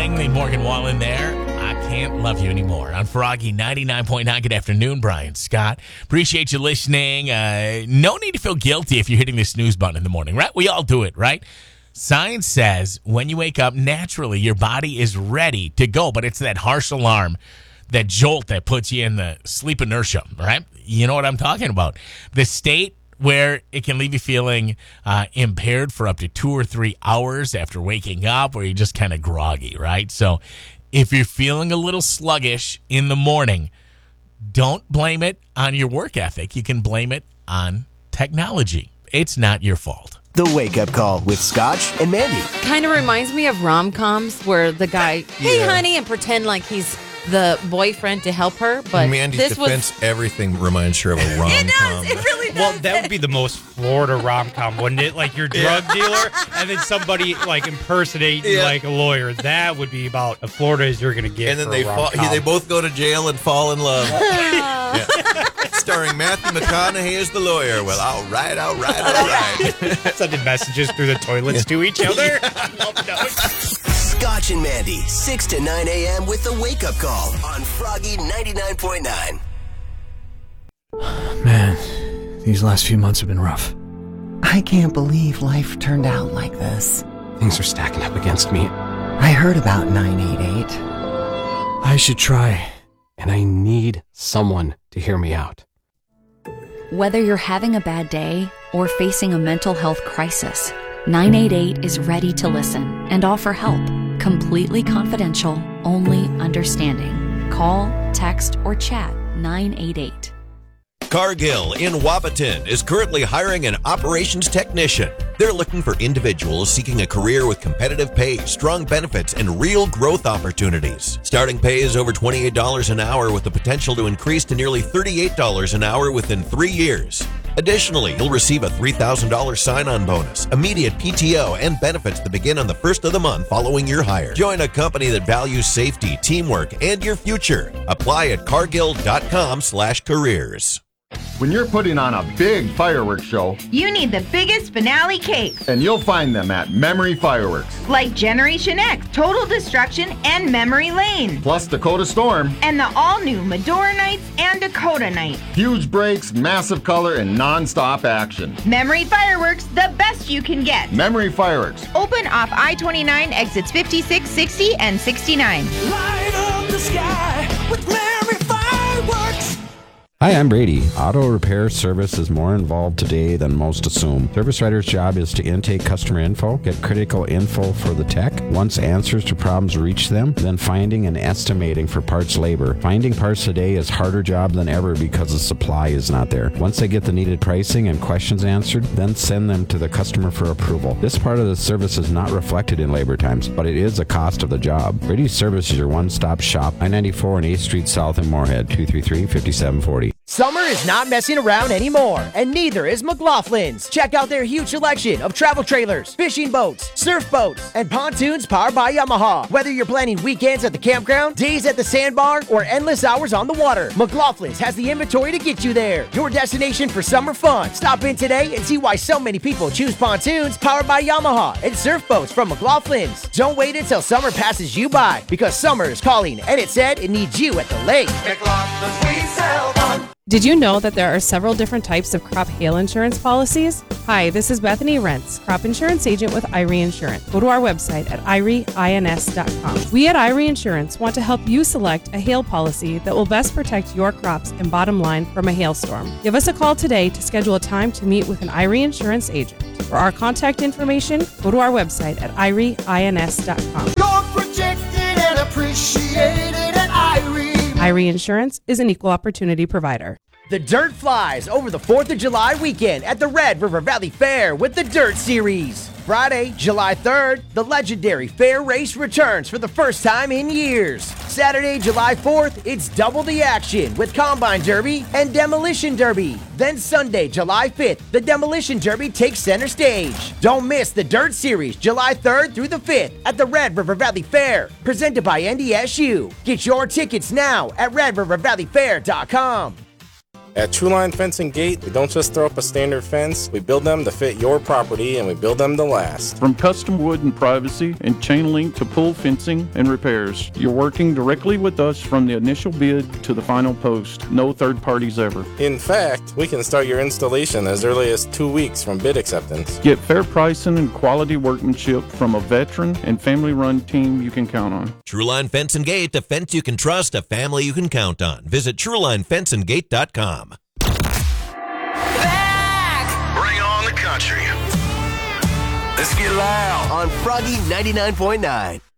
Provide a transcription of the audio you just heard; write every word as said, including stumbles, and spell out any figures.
playing the Morgan Wallen there. I Can't Love You Anymore on Froggy ninety-nine point nine. Good afternoon, Brian Scott. Appreciate you listening. Uh, no need to feel guilty if you're hitting the snooze button in the morning, right? We all do it, right? Science says when you wake up, naturally, your body is ready to go, but it's that harsh alarm, that jolt that puts you in the sleep inertia, right? You know what I'm talking about. The state where it can leave you feeling uh, impaired for up to two or three hours after waking up, or you're just kind of groggy, right? So if you're feeling a little sluggish in the morning, don't blame it on your work ethic. You can blame it on technology. It's not your fault. The Wake Up Call with Scotch and Mandy. Kind of reminds me of rom-coms where the guy, hey, Yeah. honey, and pretend like he's the boyfriend to help her. But Mandy's this defense, was... everything reminds her of a rom-com. It does. It really does. Well, that would be the most Florida rom-com, wouldn't it? Like your drug dealer and then somebody like impersonating Yeah. like a lawyer. That would be about as Florida as you're going to get. And then for they a fall, rom-com. they both go to jail and fall in love. Yeah. Starring Matthew McConaughey as the lawyer. Well, all right, all right, all right. Sending messages through the toilets to each other. Scotch and Mandy, six to nine a.m. with the Wake Up Call on Froggy ninety-nine point nine. Man, these last few months have been rough. I can't believe life turned out like this. Things are stacking up against me. I heard about nine eight eight. I should try. And I need someone to hear me out. Whether you're having a bad day or facing a mental health crisis, nine eight eight is ready to listen and offer help. Completely confidential, only understanding. Call, text, or chat nine eight eight. Cargill in Wapaton is currently hiring an operations technician. They're looking for individuals seeking a career with competitive pay, strong benefits, and real growth opportunities. Starting pay is over twenty-eight dollars an hour with the potential to increase to nearly thirty-eight dollars an hour within three years. Additionally, you'll receive a three thousand dollars sign-on bonus, immediate P T O, and benefits that begin on the first of the month following your hire. Join a company that values safety, teamwork, and your future. Apply at cargill.com slash careers. When you're putting on a big fireworks show, you need the biggest finale cake. And you'll find them at Memory Fireworks. Like Generation X, Total Destruction, and Memory Lane. Plus Dakota Storm. And the all-new Medora Nights and Dakota Night. Huge breaks, massive color, and non-stop action. Memory Fireworks, the best you can get. Memory Fireworks. Open off I twenty-nine, exits fifty-six, sixty, and sixty-nine. Light up the sky with Memory Fireworks. Hi, I'm Brady. Auto repair service is more involved today than most assume. Service writer's job is to intake customer info, get critical info for the tech, once answers to problems reach them, then finding and estimating for parts labor. Finding parts today is harder job than ever because the supply is not there. Once they get the needed pricing and questions answered, then send them to the customer for approval. This part of the service is not reflected in labor times, but it is a cost of the job. Brady's Service is your one-stop shop. I ninety-four and eighth Street South in Moorhead, two three three, five seven four zero. Summer is not messing around anymore, and neither is McLaughlin's. Check out their huge selection of travel trailers, fishing boats, surf boats, and pontoons powered by Yamaha. Whether you're planning weekends at the campground, days at the sandbar, or endless hours on the water, McLaughlin's has the inventory to get you there. Your destination for summer fun. Stop in today and see why so many people choose pontoons powered by Yamaha and surf boats from McLaughlin's. Don't wait until summer passes you by, because summer is calling, and it said it needs you at the lake. McLaughlin's, we sell fun. Did you know that there are several different types of crop hail insurance policies? Hi, this is Bethany Rentz, crop insurance agent with Irie Insurance. Go to our website at irie ins dot com. We at Irie Insurance want to help you select a hail policy that will best protect your crops and bottom line from a hailstorm. Give us a call today to schedule a time to meet with an Irie Insurance agent. For our contact information, go to our website at irie ins dot com. You're protected and appreciated at Irie. Irie Insurance is an equal opportunity provider. The Dirt flies over the fourth of July weekend at the Red River Valley Fair with the Dirt Series. Friday, July third, the legendary fair race returns for the first time in years. Saturday, July fourth, it's double the action with Combine Derby and Demolition Derby. Then Sunday, July fifth, the Demolition Derby takes center stage. Don't miss the Dirt Series, July third through the fifth at the Red River Valley Fair, presented by N D S U. Get your tickets now at red river valley fair dot com. At Trueline Fence and Gate, we don't just throw up a standard fence, we build them to fit your property and we build them to last. From custom wood and privacy and chain link to pool fencing and repairs, you're working directly with us from the initial bid to the final post. No third parties ever. In fact, we can start your installation as early as two weeks from bid acceptance. Get fair pricing and quality workmanship from a veteran and family-run team you can count on. Trueline Fence and Gate, a fence you can trust, a family you can count on. Visit Trueline Fence and Gate dot com. Bring on the country. Let's get loud on Froggy ninety-nine point nine.